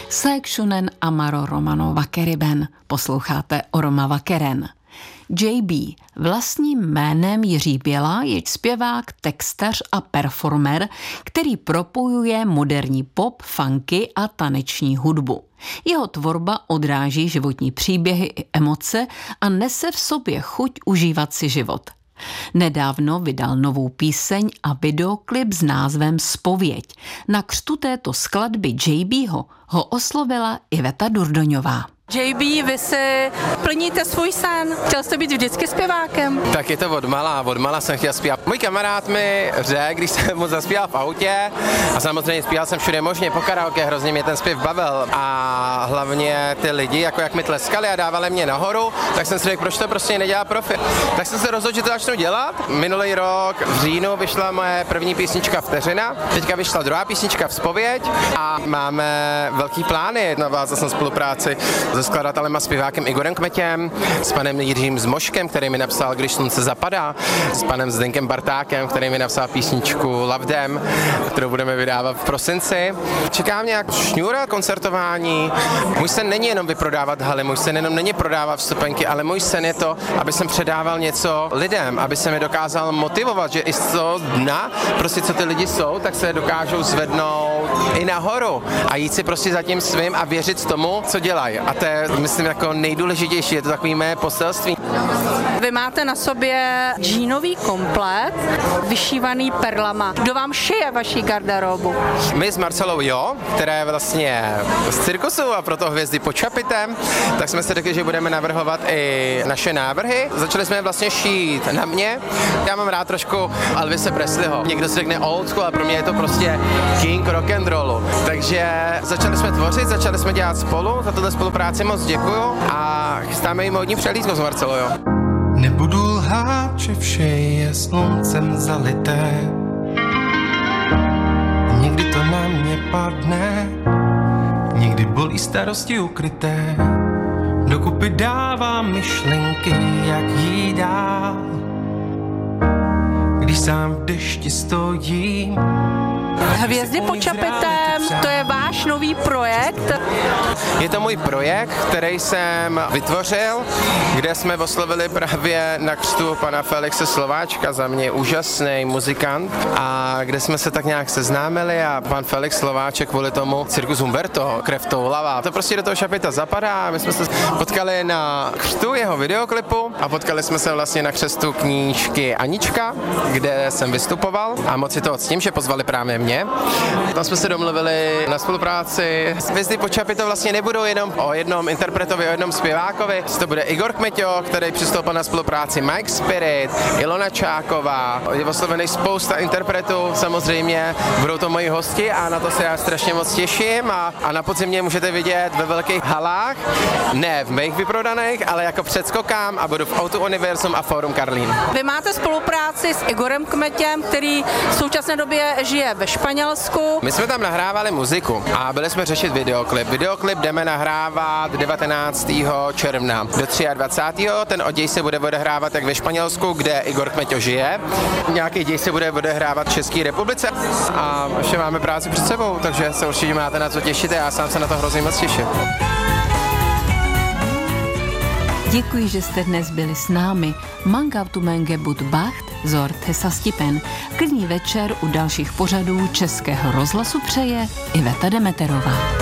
Saeksunen amaro Romano Vakeriben. Posloucháte o Roma Vakeren. JB, vlastním jménem Jiří Běla, je zpěvák, textař a performer, který propojuje moderní pop, funky a taneční hudbu. Jeho tvorba odráží životní příběhy i emoce a nese v sobě chuť užívat si život. Nedávno vydal novou píseň a videoklip s názvem Zpověď. Na křtu této skladby JBho ho oslovila Iveta Durdoňová. JB, vy si plníte svůj sen. Chtěl jste být vždycky zpěvákem? Tak je to od mala jsem chtěl zpívat. Můj kamarád mi řekl, když jsem mu zaspíval v autě, a samozřejmě zpíval jsem všude možně po karaoke, hrozně mě ten zpěv bavil a hlavně ty lidi, jako jak mi tleskali a dávali mě nahoru, tak jsem si řekl, proč to prostě nedělá profi. Tak jsem se rozhodl, že to začnu dělat. Minulý rok v říjnu vyšla moje první písnička Vteřina, teďka vyšla druhá písnička Vzpověď a máme velký plány, navázal jsem spolupráci se skladatelem a zpěvákem Igorem Kmetěm, s panem Jiřím Zmoškem, který mi napsal Když slunce zapadá, s panem Zdenkem Bartákem, který mi napsal písničku Lavdem, kterou budeme vydávat v prosinci. Čeká mě jak šňůra koncertování. Můj sen není jenom vyprodávat haly, můj sen jenom není prodávat vstupenky, ale můj sen je to, aby jsem předával něco lidem, aby jsem je dokázal motivovat, že i z toho dna, prostě co ty lidi jsou, tak se dokážou zvednout i nahoru a jít si prostě za tím svým a věřit tomu, co dělají. A to je, myslím, jako nejdůležitější, je to takový mé poselství. Vy máte na sobě džínový komplet, vyšívaný perlama. Kdo vám šije vaší garderobu? My s Marcelou která je vlastně z cirkusu a proto Hvězdy pod čapitem, tak jsme si řekli, že budeme navrhovat i naše návrhy. Začali jsme je vlastně šít na mě. Já mám rád trošku Elvise Presleyho. Někdo si řekne old school, ale pro mě je to prostě king rock and rollu. Takže začali jsme tvořit, začali jsme dělat spolu. Za tuto spolupráci moc děkuju a chystáme jí módní přehlídku s Marcelou. Nebudu lhát, že vše je sluncem zalité. Někdy to na mě padne, někdy bolí starosti ukryté. Dokupy dávám myšlenky, jak jí dál. Když sám v dešti stojím. Hvězdy pod čapitem, to je váš nový projekt? Je to můj projekt, který jsem vytvořil, kde jsme oslovili právě na křtu pana Felixe Slováčka, za mě úžasný muzikant, a kde jsme se tak nějak seznámili a pan Felix Slováček kvůli tomu Cirkus Humberto, Krev toulavá. To prostě do toho šapita zapadá. My jsme se potkali na křtu jeho videoklipu a potkali jsme se vlastně na křestu knížky Anička, kde jsem vystupoval a moc si to ctím, že pozvali právě mě. Tam jsme se domluvili na spolupráci. Hvězdy pod čapitou vlastně nebudou jenom o jednom interpretovi, o jednom zpěvákovi. To bude Igor Kmeťo, který přistoupil na spolupráci, Mike Spirit, Ilona Čáková. Je oslovený spousta interpretů, samozřejmě budou to moji hosti a na to se já strašně moc těším a na podzim mě můžete vidět ve velkých halách, ne v mých vyprodaných, ale jako předskokám a budu v Auto Universum a Fórum Karlín. Vy máte spolupráci s Igorem Kmetěm, který v současné době žije ve Španělsku. My jsme tam nahrávali muziku a byli jsme řešit videoklip. Videoklip jdeme nahrávat 19. června do 23. Ten oděj se bude odehrávat jak ve Španělsku, kde Igor Kmeťo žije. Nějaký děj se bude odehrávat v České republice a ještě máme práci před sebou, takže se určitě máte na co těšit a já sám se na to hrozně moc těším. Děkuji, že jste dnes byli s námi. Mangautumenge bud bacht, zort hesastipen. Klidný večer u dalších pořadů Českého rozhlasu přeje Iveta Demeterová.